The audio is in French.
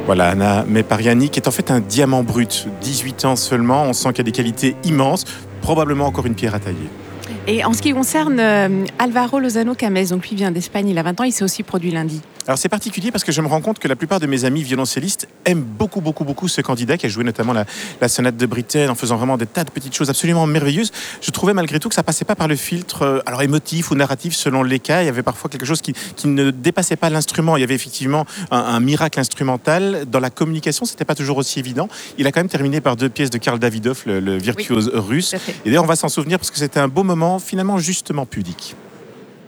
Voilà, Anna Mepariani, qui est en fait un diamant brut. 18 ans seulement, on sent qu'il y a des qualités immenses, probablement encore une pierre à tailler. Et en ce qui concerne Alvaro Lozano Camez, donc lui vient d'Espagne, il a 20 ans, il s'est aussi produit lundi. Alors c'est particulier parce que je me rends compte que la plupart de mes amis violoncellistes aiment beaucoup ce candidat qui a joué notamment la sonate de Britten en faisant vraiment des tas de petites choses absolument merveilleuses. Je trouvais malgré tout que ça passait pas par le filtre alors émotif ou narratif selon les cas. Il y avait parfois quelque chose qui ne dépassait pas l'instrument. Il y avait effectivement un miracle instrumental. Dans la communication, c'était pas toujours aussi évident. Il a quand même terminé par 2 pièces de Karl Davidov, le virtuose russe. Et d'ailleurs, on va s'en souvenir parce que c'était un beau moment finalement justement pudique.